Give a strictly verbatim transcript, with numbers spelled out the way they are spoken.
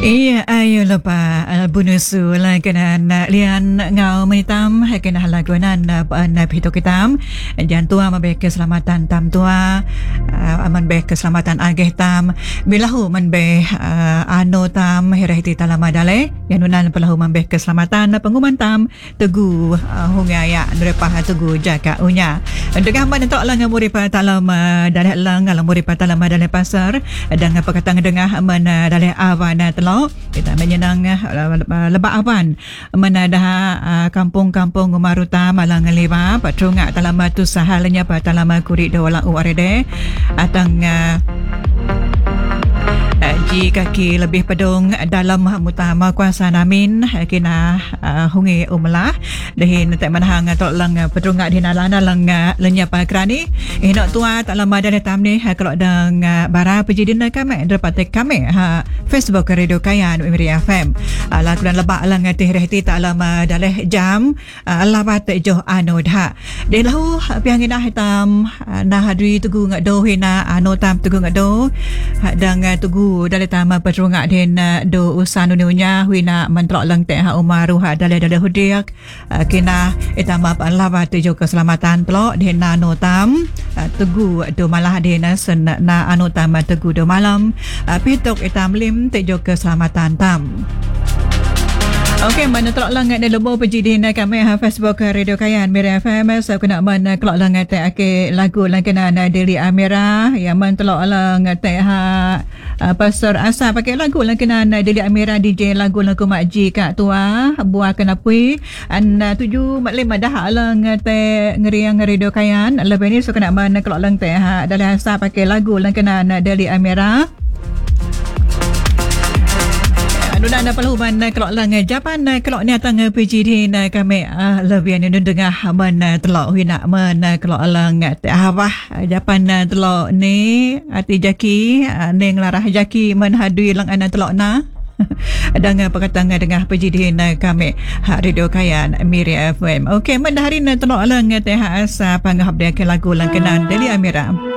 Iya, ayo lepa bunusu lah kenan lian ngau menitam kena halagunan paan pito kitam jan tua mabe keselamatan tam tua aman be keselamatan ageh tam bilahu man be ano tam herahiti talama dale yanunan pelahu man be keselamatan penguman tam tegu hungaya nerepah tegu jaka unya dengan man entok lang muri pa talam dale lang lang muri pa talam dale pasar dan pakatang dengah man dale awan telo kita menyenang lebak awan mana dah kampung-kampung Umaruta Malang Lewa patrunga talama tu sahalnya pa talama kurik dawala uarede atang ji kaki lebih pedung dalam mutama kuasa namin kena uh, hungi umlah dahin tak manhang tok lang pedunga dinalana lang lenya pa krani ino tua tak lama dah tam ni kalau dang bara pejidin kami dapat kami ha Facebook Radio Kayan Miri F M ala kudan lebak lang teh rehti tak lama daleh jam labat joh ano dah de lahu piang ina hitam nah hadri tugu ngado hina ano tam tugu ngado dang tugu daleh tama petrunga den do usan dunia huina mantrok lang teh ha umaru ha daleh daleh hudiak kena etama labat jo keselamatan pelok den nano tam tugu do malah den sen na ano tam tugu do malam pitok etam lim tejo keselamatan tam. Okey, mana telok langat ni lebo pejidin kami ha Facebook Radio Kayan Miri F M so kena mana kelok langat teh ake lagu lang kena Deli Amira yang man telok langat teh ha pasar asa pakai lagu lang kena Deli Amira D J lagu lagu makji kak tua buah kena pui an tuju maklim dah lang teh ngeriang Radio Kayan lebih ni so kena mana kelok lang teh ha dalam asa pakai lagu lang kena Deli Amira. Nuna na paluban na kelok lang Japan na kelok ni atang P G D na kami lebih ni dengah man telok hina man kelok lang awah Japan na telok ni ati jaki neng larah jaki man hadui lang ana telok na dengan perkataan dengan P G D na kami Radio Kayan Miri F M. Okey man hari na telok lang teh asa panggap dia ke lagu lang kenan Deli Amira.